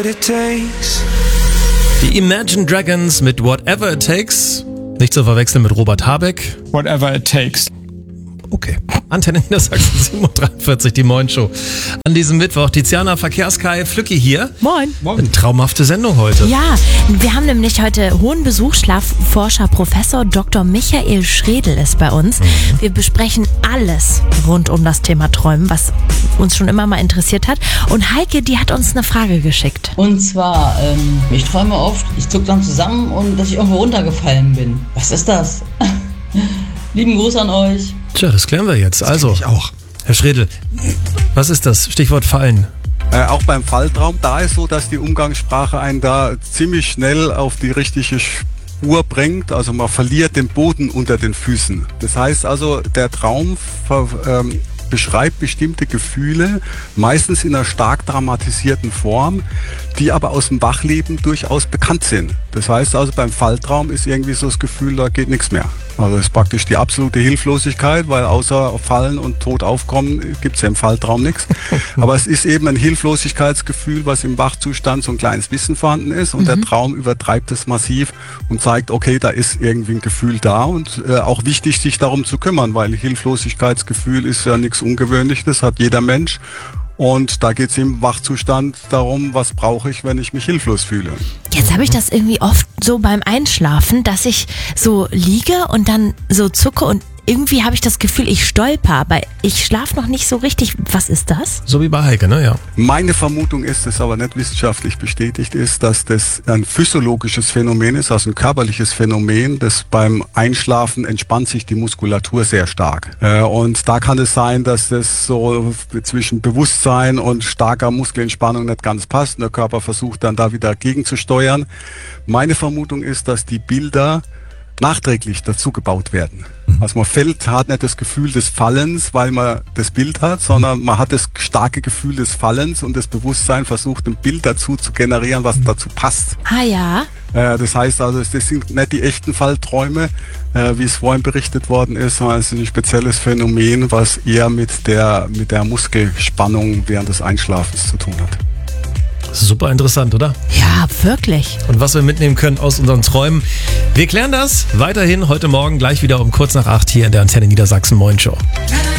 Die Imagine Dragons mit Whatever It Takes. Nicht zu verwechseln mit Robert Habeck. Whatever it takes. Okay. Antenne Niedersachsen 7.43 die Morgenshow. An diesem Mittwoch Tiziana Verkehrskai Flücki hier. Moin. Eine traumhafte Sendung heute. Ja, wir haben nämlich heute hohen Besuch. Schlafforscher Professor Dr. Michael Schredl ist bei uns. Wir besprechen alles rund um das Thema Träumen, was uns schon immer mal interessiert hat. Und Heike, die hat uns eine Frage geschickt. Und zwar, ich träume oft, ich zucke dann zusammen und dass ich irgendwo runtergefallen bin. Was ist das? Lieben Gruß an euch. Tja, das klären wir jetzt. Also, Ich auch. Herr Schredl, was ist das? Stichwort Fallen. Auch beim Falltraum, da ist so, dass die Umgangssprache einen da ziemlich schnell auf die richtige Spur bringt. Also man verliert den Boden unter den Füßen. Das heißt also, der Traum beschreibt bestimmte Gefühle, meistens in einer stark dramatisierten Form, die aber aus dem Wachleben durchaus bekannt sind. Das heißt also, beim Falltraum ist irgendwie so das Gefühl, da geht nichts mehr. Also das ist praktisch die absolute Hilflosigkeit, weil außer Fallen und tot aufkommen gibt es ja im Falltraum nichts. Aber es ist eben ein Hilflosigkeitsgefühl, was im Wachzustand so ein kleines Wissen vorhanden ist, und der Traum übertreibt es massiv und zeigt, okay, da ist irgendwie ein Gefühl da, und auch wichtig, sich darum zu kümmern, weil Hilflosigkeitsgefühl ist ja nichts Ungewöhnliches, hat jeder Mensch. Und da geht es im Wachzustand darum, was brauche ich, wenn ich mich hilflos fühle. Jetzt habe ich das irgendwie oft so beim Einschlafen, dass ich so liege und dann so zucke und irgendwie habe ich das Gefühl, ich stolper, aber ich schlafe noch nicht so richtig. Was ist das? So wie bei Heike, ne? Ja. Meine Vermutung ist, das aber nicht wissenschaftlich bestätigt ist, dass das ein physiologisches Phänomen ist, also ein körperliches Phänomen, das beim Einschlafen entspannt sich die Muskulatur sehr stark. Und da kann es sein, dass das so zwischen Bewusstsein und starker Muskelentspannung nicht ganz passt. Und der Körper versucht dann da wieder gegenzusteuern. Meine Vermutung ist, dass die Bilder nachträglich dazu gebaut werden. Also man hat nicht das Gefühl des Fallens, weil man das Bild hat, sondern man hat das starke Gefühl des Fallens, und das Bewusstsein versucht, ein Bild dazu zu generieren, was dazu passt. Ah ja. Das heißt also, das sind nicht die echten Fallträume, wie es vorhin berichtet worden ist, sondern es ist ein spezielles Phänomen, was eher mit der Muskelspannung während des Einschlafens zu tun hat. Super interessant, oder? Ja, wirklich. Und was wir mitnehmen können aus unseren Träumen. Wir klären das weiterhin heute Morgen gleich wieder um kurz nach 8 hier in der Antenne Niedersachsen Morgenshow.